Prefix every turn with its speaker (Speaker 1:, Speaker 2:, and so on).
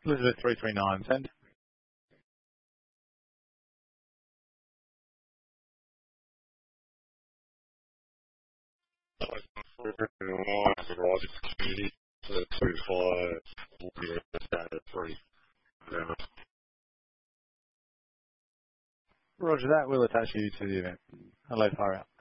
Speaker 1: Elizabeth 339, send. Roger that, we'll attach you to the event. Hello, fire out.